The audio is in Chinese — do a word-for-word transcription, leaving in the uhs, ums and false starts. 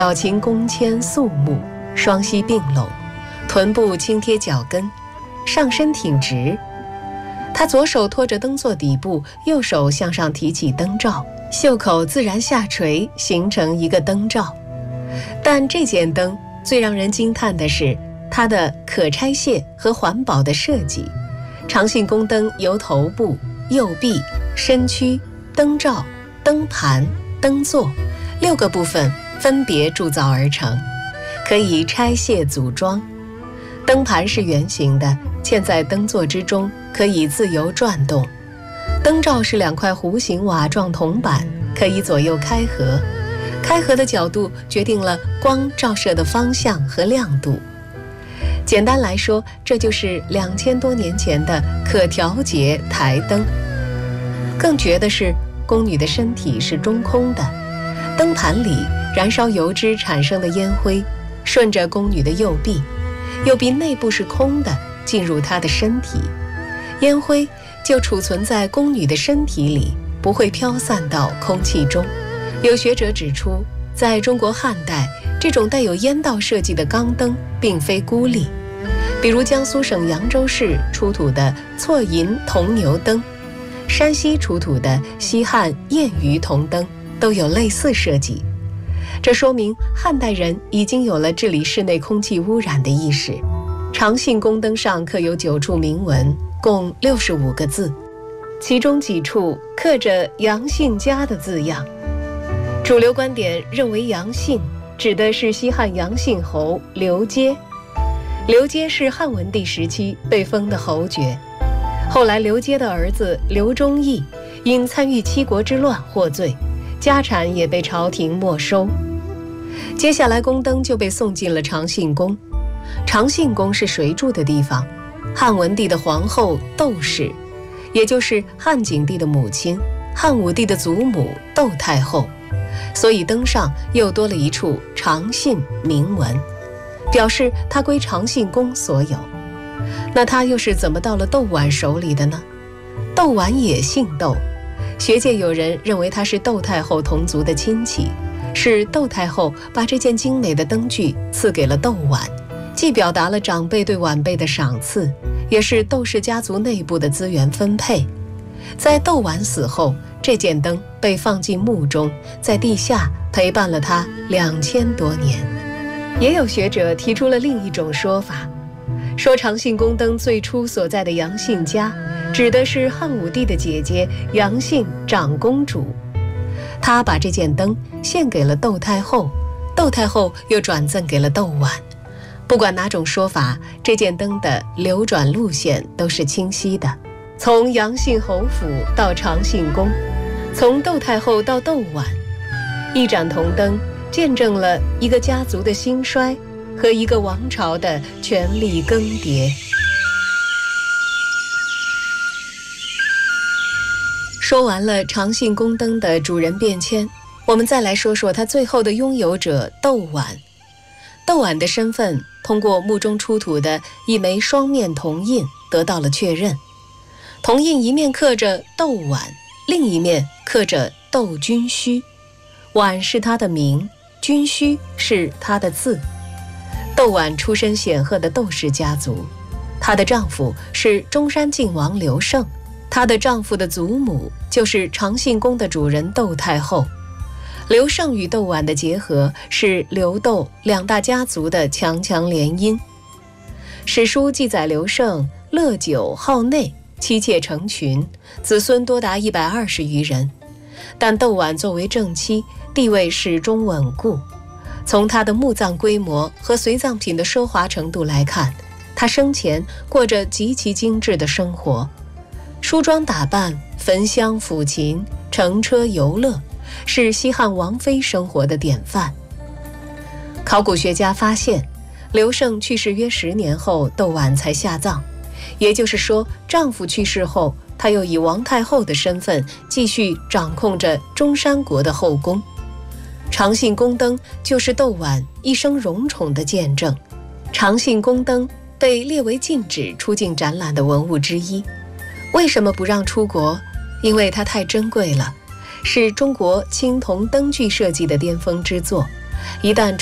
表情恭谦肃穆，双膝并拢，臀部轻贴脚跟，上身挺直。他左手托着灯座底部，右手向上提起灯罩，袖口自然下垂，形成一个灯罩。但这件灯最让人惊叹的是它的可拆卸和环保的设计。长信宫灯由头部、右臂、身躯、灯罩、灯盘、灯座六个部分分别铸造而成，可以拆卸组装。灯盘是圆形的，嵌在灯座之中，可以自由转动。灯罩是两块弧形瓦状铜板，可以左右开合，开合的角度决定了光照射的方向和亮度。简单来说，这就是两千多年前的可调节台灯。更绝的是，宫女的身体是中空的，灯盘里燃烧油脂产生的烟灰顺着宫女的右臂，右臂内部是空的，进入她的身体，烟灰就储存在宫女的身体里，不会飘散到空气中。有学者指出，在中国汉代，这种带有烟道设计的钢灯并非孤立，比如江苏省扬州市出土的错银铜牛灯，山西出土的西汉燕鱼铜灯都有类似设计。这说明汉代人已经有了治理室内空气污染的意识。长信宫灯上刻有九处铭文，共六十五个字，其中几处刻着杨信家的字样。主流观点认为杨信指的是西汉杨信侯刘阶。刘阶是汉文帝时期被封的侯爵，后来刘阶的儿子刘忠义因参与七国之乱获罪，家产也被朝廷没收。接下来宫灯就被送进了长信宫。长信宫是谁住的地方？汉文帝的皇后窦氏，也就是汉景帝的母亲，汉武帝的祖母窦太后，所以灯上又多了一处长信铭文，表示它归长信宫所有。那它又是怎么到了窦婉手里的呢？窦婉也姓窦，学界有人认为他是窦太后同族的亲戚，是窦太后把这件精美的灯具赐给了窦婉，既表达了长辈对晚辈的赏赐，也是窦氏家族内部的资源分配。在窦婉死后，这件灯被放进墓中，在地下陪伴了他两千多年。也有学者提出了另一种说法，说长信宫灯最初所在的杨信家指的是汉武帝的姐姐杨信长公主，她把这件灯献给了窦太后，窦太后又转赠给了窦婉。不管哪种说法，这件灯的流转路线都是清晰的，从杨信侯府到长信宫，从窦太后到窦婉，一盏铜灯见证了一个家族的兴衰和一个王朝的权力更迭。说完了长信宫灯的主人变迁，我们再来说说它最后的拥有者窦婉。窦婉的身份通过墓中出土的一枚双面铜印得到了确认。铜印一面刻着窦婉，另一面刻着窦君虚。婉是他的名，君虚是他的字。窦婉出身显赫的窦氏家族，她的丈夫是中山靖王刘胜，她的丈夫的祖母就是长信宫的主人窦太后。刘胜与窦婉的结合是刘窦两大家族的强强联姻。史书记载刘胜乐酒好内，妻妾成群，子孙多达一百二十余人。但窦婉作为正妻，地位始终稳固。从她的墓葬规模和随葬品的奢华程度来看，她生前过着极其精致的生活，梳妆打扮，焚香抚琴，乘车游乐，是西汉王妃生活的典范。考古学家发现，刘胜去世约十年后，窦婉才下葬，也就是说，丈夫去世后，她又以王太后的身份继续掌控着中山国的后宫。长信宫灯就是窦婉一生荣宠的见证。长信宫灯被列为禁止出境展览的文物之一。为什么不让出国？因为它太珍贵了，是中国青铜灯具设计的巅峰之作， 一旦